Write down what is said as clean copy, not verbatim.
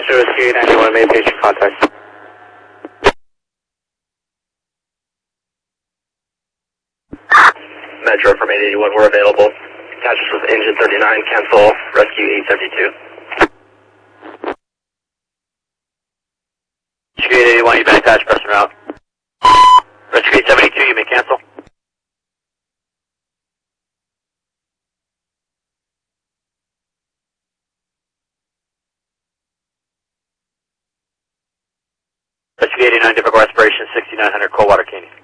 Metro Rescue 91, main patient contact. Metro from 881, we're available. Attach us with engine 39, cancel rescue 872. Rescue 881, you may attach, press and route. Rescue 872, you may cancel. Rescue 89, difficult respiration, 6900 Coldwater Canyon.